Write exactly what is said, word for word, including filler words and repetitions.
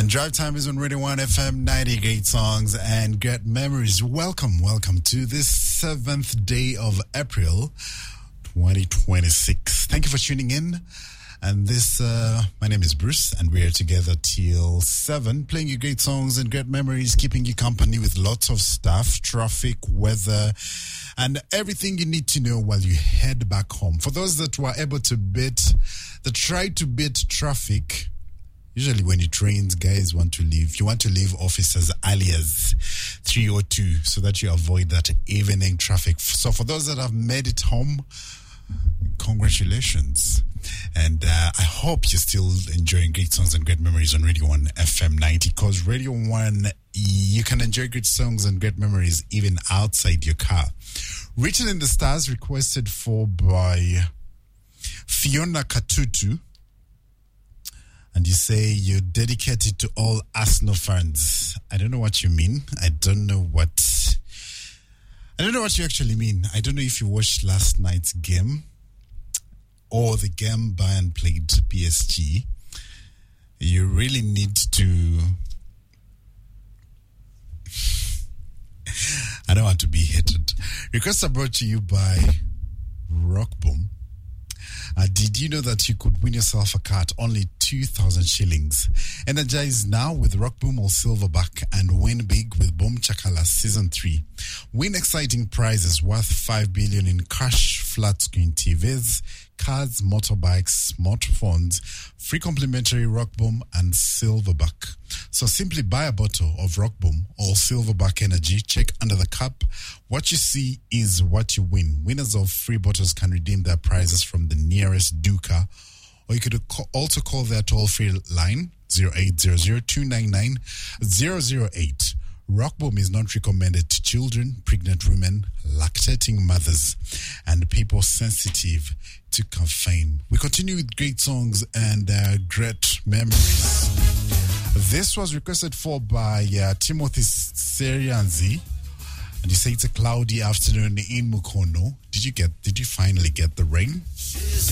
And Drive Time is on Radio one F M, ninety great songs and great memories. Welcome, welcome to this seventh day of April twenty twenty-six. Thank you for tuning in. And this, uh, my name is Bruce, and we're together till seven, playing you great songs and great memories, keeping you company with lots of stuff, traffic, weather, and everything you need to know while you head back home. For those that were able to beat, that try to beat traffic, usually when it rains, guys want to leave. You want to leave office as early as three or two so that you avoid that evening traffic. So for those that have made it home, congratulations. And uh, I hope you're still enjoying great songs and great memories on Radio one F M ninety, because Radio one, you can enjoy great songs and great memories even outside your car. Written in the Stars, requested for by Fiona Katutu. And you say you're dedicated to all Arsenal fans. I don't know what you mean. I don't know what... I don't know what you actually mean. I don't know if you watched last night's game or the game Bayern played P S G. You really need to... I don't want to be hated. Requests are brought to you by Rockboom. Uh, did you know that you could win yourself a car at only two thousand shillings? Energize now with Rockboom or Silverback and win big with Boom Chakala Season three. Win exciting prizes worth five billion dollars in cash, flat screen T Vs, cars, motorbikes, smartphones, free complimentary Rockboom and Silverback. So simply buy a bottle of Rockboom or Silverback Energy, check under the cap. What you see is what you win. Winners of free bottles can redeem their prizes from the nearest Duka, or you could also call their toll-free line zero eight zero zero two nine nine zero zero eight. Rockboom is not recommended to children, pregnant women, lactating mothers, and people sensitive to caffeine. We continue with great songs and uh, great memories. This was requested for by uh, Timothy Serianzi, and you say it's a cloudy afternoon in Mukono. Did you get? Did you finally get the rain?